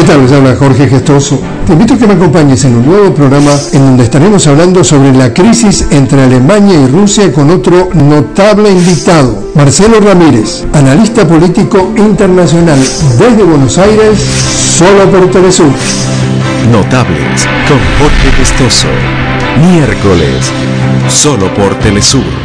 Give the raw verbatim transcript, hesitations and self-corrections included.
¿Qué tal? Les habla Jorge Gestoso. Te invito a que me acompañes en un nuevo programa en donde estaremos hablando sobre la crisis entre Alemania y Rusia con otro notable invitado, Marcelo Ramírez, analista político internacional desde Buenos Aires, solo por Telesur. Notables con Jorge Gestoso, miércoles, solo por Telesur.